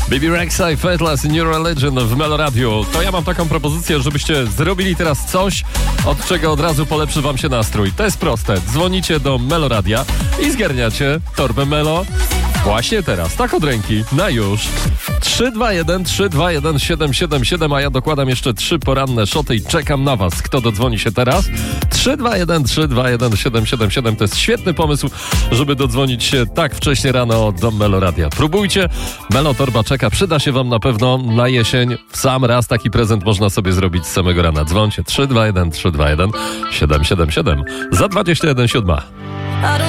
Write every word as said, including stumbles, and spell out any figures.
Baby Rexha i Fateless i New Religion w Melo Radio. To ja mam taką propozycję, żebyście zrobili teraz coś, od czego od razu polepszy wam się nastrój. To jest proste. Dzwonicie do Melo Radia i zgarniacie torbę Melo właśnie teraz, tak od ręki, na już. trzy dwa jeden trzy dwa jeden siedem siedem siedem, a ja dokładam jeszcze trzy poranne szoty i czekam na was. Kto dodzwoni się teraz? trzy dwa jeden trzy dwa jeden siedem siedem siedem. To jest świetny pomysł, żeby dodzwonić się tak wcześnie rano do Melo Radia. Próbujcie. Melo torba czeka. Przyda się wam na pewno na jesień. W sam raz taki prezent można sobie zrobić z samego rana. Dzwońcie trzy dwa jeden trzy dwa jeden siedem siedem siedem. Za dwadzieścia jeden siódma.